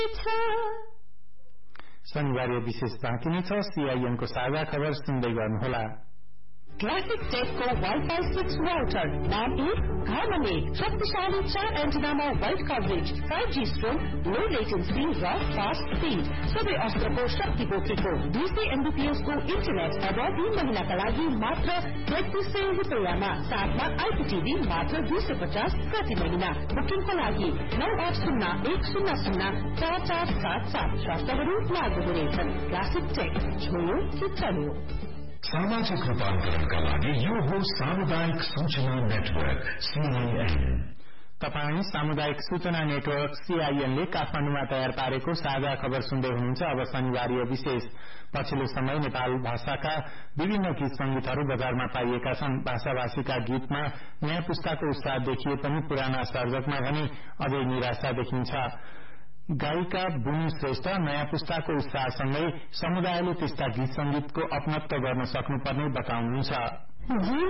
शनिबार विशेष बाँकी नै छ। CIN को साझा खबर सुन्दै गर्नुहोला। क्लासिक टेकको वाइफाई 6 राउटर नाम 1 घरमा एक शक्तिशाली 4 एन्टिनामा वाइड कभरेज 5G स्ट्रोङ लो लेटेन्सी र फास्ट स्पिड सबै अस्त्रको शक्ति बोकेको 200 Mbps को इन्टरनेट अब 3 महिनाका लागि मात्र 3300 रुपैयाँमा साथमा IPTV मात्र 250 प्रति महिना। बुकिङको लागि 9801004477 शर्तहरू लागू हुनेछन्। क्लासिक टेक छोयो कि चल्यो। सामाजिक रूपान्तरणका लागि यो हो सामुदायिक सूचना नेटवर्क CIN। तपाई सामुदायिक सूचना नेटवर्क CIN ले काठमाडौँमा तयार पारेको साझा खबर सुन्दै हुनुहुन्छ। अब शनिबारीय विशेष। पछिल्लो समय नेपाल भाषाका विभिन्न गीत संगीतहरू बजारमा पाइएका छन्। भाषाभाषीका गीतमा नयाँ पुस्ताको उत्साह देखिए पनि पुराना सर्जकमा भने अझै निराशा देखिन्छ। गायिका बुनु श्रेष्ठ नयाँ पुस्ताको उत्साहसँगै समुदायले त्यस्ता गीत संगीतको अपनत्व गर्न सक्नुपर्ने बताउनुहुन्छ।